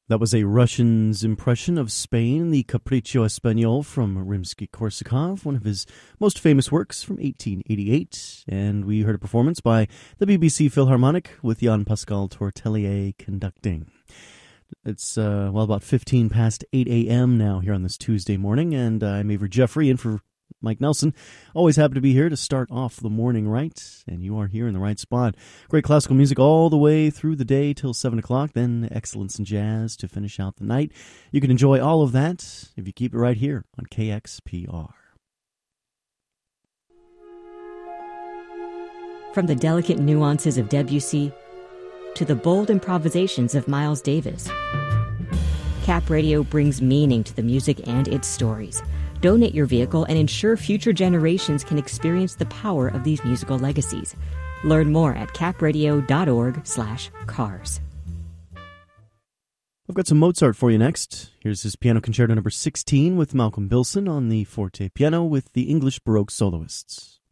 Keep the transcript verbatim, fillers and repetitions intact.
That was a Russian's impression of Spain, the Capriccio Español from Rimsky-Korsakov, one of his most famous works from eighteen eighty-eight. And we heard a performance by the B B C Philharmonic with Jean-Pascal Tortelier conducting. It's, uh, well, about fifteen past eight a.m. now here on this Tuesday morning, and uh, I'm Avery Jeffrey in for Mike Nelson. Always happy to be here to start off the morning right, and you are here in the right spot. Great classical music all the way through the day till seven o'clock, then excellence in jazz to finish out the night. You can enjoy all of that if you keep it right here on K X P R. From the delicate nuances of Debussy to the bold improvisations of Miles Davis, Cap Radio brings meaning to the music and its stories. Donate your vehicle and ensure future generations can experience the power of these musical legacies. Learn more at capradio.org slash cars. I've got some Mozart for you next. Here's his Piano Concerto number sixteen with Malcolm Bilson on the forte piano with the English Baroque soloists.